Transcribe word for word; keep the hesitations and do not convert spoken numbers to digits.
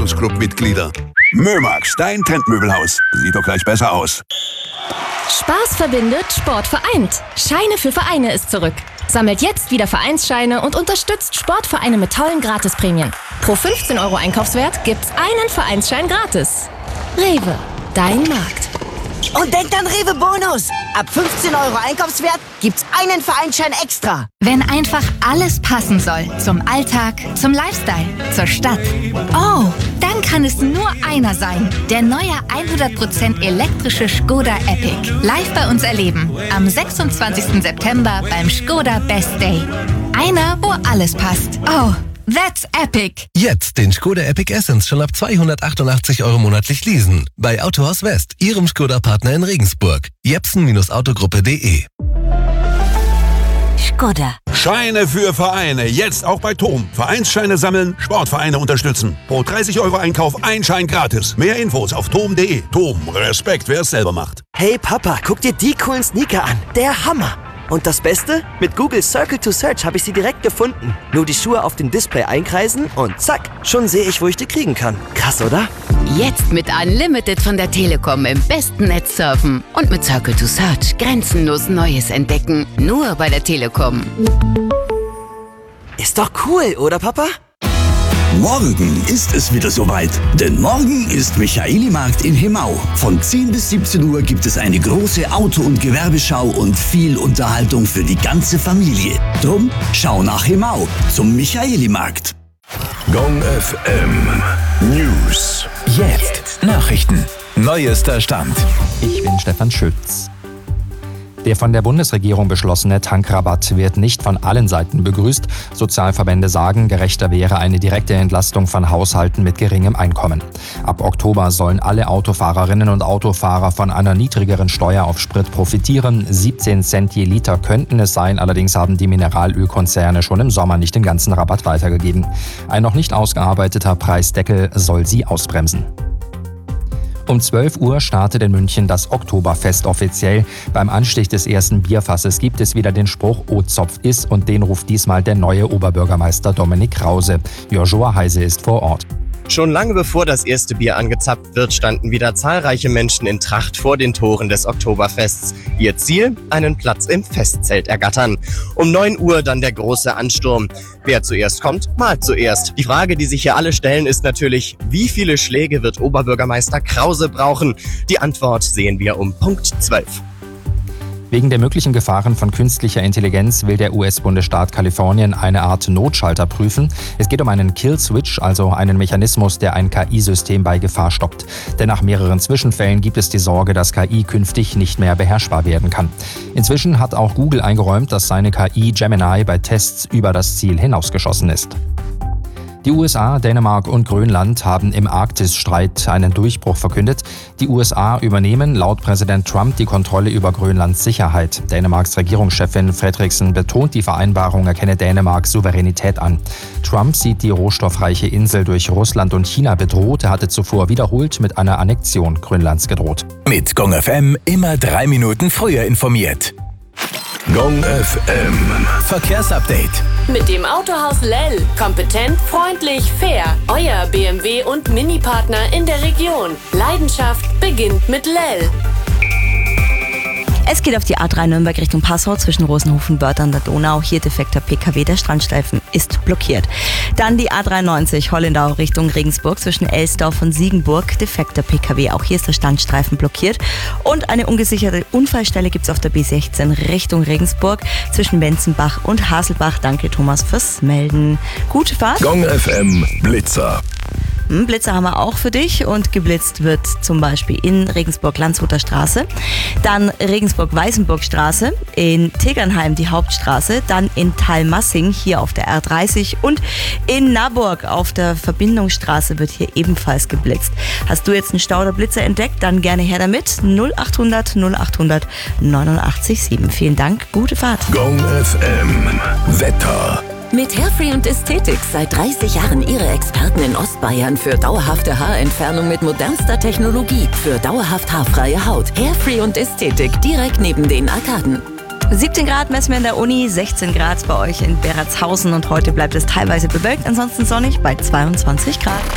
Diskussionsclub-Mitglieder. Mömax, dein Trendmöbelhaus. Sieht doch gleich besser aus. Spaß verbindet, Sport vereint. Scheine für Vereine ist zurück. Sammelt jetzt wieder Vereinsscheine und unterstützt Sportvereine mit tollen Gratisprämien. Pro fünfzehn Euro Einkaufswert gibt's einen Vereinsschein gratis. Rewe, dein Markt. Und denkt an Rewe Bonus. Ab fünfzehn Euro Einkaufswert gibt's einen Vereinsschein extra. Wenn einfach alles passen soll. Zum Alltag, zum Lifestyle, zur Stadt. Oh, dann kann es nur einer sein. Der neue hundert Prozent elektrische Skoda Epic. Live bei uns erleben. Am sechsundzwanzigsten September beim Skoda Best Day. Einer, wo alles passt. Oh, that's epic. Jetzt den Skoda Epic Essence schon ab zweihundertachtundachtzig Euro monatlich leasen. Bei Autohaus West, Ihrem Skoda-Partner in Regensburg. jepsen Autogruppe punkt de. Skoda. Scheine für Vereine. Jetzt auch bei Tom. Vereinsscheine sammeln, Sportvereine unterstützen. Pro dreißig Euro Einkauf ein Schein gratis. Mehr Infos auf tom punkt de. Tom, Respekt, wer es selber macht. Hey Papa, guck dir die coolen Sneaker an. Der Hammer. Und das Beste? Mit Google Circle to Search habe ich sie direkt gefunden. Nur die Schuhe auf dem Display einkreisen und zack, schon sehe ich, wo ich die kriegen kann. Krass, oder? Jetzt mit Unlimited von der Telekom im besten Netz surfen und mit Circle to Search grenzenlos Neues entdecken. Nur bei der Telekom. Ist doch cool, oder Papa? Morgen ist es wieder soweit, denn morgen ist Michaelimarkt in Hemau. Von zehn bis siebzehn Uhr gibt es eine große Auto- und Gewerbeschau und viel Unterhaltung für die ganze Familie. Drum schau nach Hemau zum Michaelimarkt. Gong F M News. Jetzt Nachrichten. Neuester Stand. Ich bin Stefan Schütz. Der von der Bundesregierung beschlossene Tankrabatt wird nicht von allen Seiten begrüßt. Sozialverbände sagen, gerechter wäre eine direkte Entlastung von Haushalten mit geringem Einkommen. Ab Oktober sollen alle Autofahrerinnen und Autofahrer von einer niedrigeren Steuer auf Sprit profitieren. siebzehn Cent je Liter könnten es sein, allerdings haben die Mineralölkonzerne schon im Sommer nicht den ganzen Rabatt weitergegeben. Ein noch nicht ausgearbeiteter Preisdeckel soll sie ausbremsen. Um zwölf Uhr startet in München das Oktoberfest offiziell. Beim Anstich des ersten Bierfasses gibt es wieder den Spruch "O Zopf is" und den ruft diesmal der neue Oberbürgermeister Dominik Krause. Joshua Heise ist vor Ort. Schon lange bevor das erste Bier angezapft wird, standen wieder zahlreiche Menschen in Tracht vor den Toren des Oktoberfests. Ihr Ziel? Einen Platz im Festzelt ergattern. Um neun Uhr dann der große Ansturm. Wer zuerst kommt, malt zuerst. Die Frage, die sich hier alle stellen, ist natürlich, wie viele Schläge wird Oberbürgermeister Krause brauchen? Die Antwort sehen wir um Punkt zwölf. Wegen der möglichen Gefahren von künstlicher Intelligenz will der U S-Bundesstaat Kalifornien eine Art Notschalter prüfen. Es geht um einen Kill-Switch, also einen Mechanismus, der ein K I-System bei Gefahr stoppt. Denn nach mehreren Zwischenfällen gibt es die Sorge, dass K I künftig nicht mehr beherrschbar werden kann. Inzwischen hat auch Google eingeräumt, dass seine K I Gemini bei Tests über das Ziel hinausgeschossen ist. Die U S A, Dänemark und Grönland haben im Arktisstreit einen Durchbruch verkündet. Die U S A übernehmen laut Präsident Trump die Kontrolle über Grönlands Sicherheit. Dänemarks Regierungschefin Frederiksen betont, die Vereinbarung erkenne Dänemarks Souveränität an. Trump sieht die rohstoffreiche Insel durch Russland und China bedroht. Er hatte zuvor wiederholt mit einer Annexion Grönlands gedroht. Mit Gong F M immer drei Minuten früher informiert. Gong F M Verkehrsupdate. Mit dem Autohaus Lell. Kompetent, freundlich, fair. Euer B M W und Mini-Partner in der Region. Leidenschaft beginnt mit Lell. Es geht auf die A drei Nürnberg Richtung Passau zwischen Rosenhofen und Börth an der Donau. Hier defekter P K W, der Strandstreifen ist blockiert. Dann die A dreiundneunzig Hollandau Richtung Regensburg zwischen Elsdorf und Siegenburg. Defekter P K W, auch hier ist der Standstreifen blockiert. Und eine ungesicherte Unfallstelle gibt es auf der B sechzehn Richtung Regensburg zwischen Benzenbach und Haselbach. Danke Thomas fürs Melden. Gute Fahrt. Gong F M Blitzer. Blitzer haben wir auch für dich und geblitzt wird zum Beispiel in Regensburg-Landshuter Straße, dann Regensburg-Weißenburg-Straße, in Tegernheim die Hauptstraße, dann in Thalmassing hier auf der R dreißig und in Naburg auf der Verbindungsstraße wird hier ebenfalls geblitzt. Hast du jetzt einen Stau oder Blitzer entdeckt, dann gerne her damit. null achthundert null achthundert neunundachtzig sieben. Vielen Dank, gute Fahrt. Gong F M Wetter. Mit Hairfree und Ästhetik seit dreißig Jahren Ihre Experten in Ostbayern für dauerhafte Haarentfernung mit modernster Technologie für dauerhaft haarfreie Haut. Hairfree und Ästhetik direkt neben den Arkaden. siebzehn Grad messen wir in der Uni, sechzehn Grad bei euch in Beratshausen und heute bleibt es teilweise bewölkt, ansonsten sonnig bei zweiundzwanzig Grad.